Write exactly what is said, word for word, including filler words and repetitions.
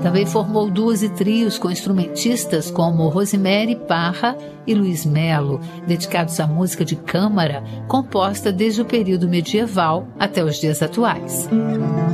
Também formou duos e trios com instrumentistas como Rosemary Parra e Luiz Melo, dedicados à música de câmara, composta desde o período medieval até os dias atuais.